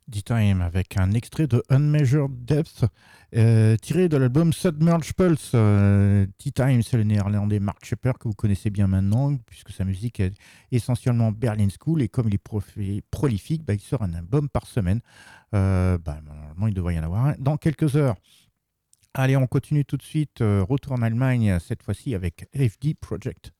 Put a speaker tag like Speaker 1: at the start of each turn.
Speaker 1: D-Time avec un extrait de Unmeasured Depth tiré de l'album Submerge Pulse. D-Time, c'est le néerlandais Mark Shepper que vous connaissez bien maintenant puisque sa musique est essentiellement Berlin School et comme il est prolifique, il sort un album par semaine. Normalement, il devrait y en avoir un dans quelques heures. Allez, on continue tout de suite. Retour en Allemagne, cette fois-ci avec FD Project.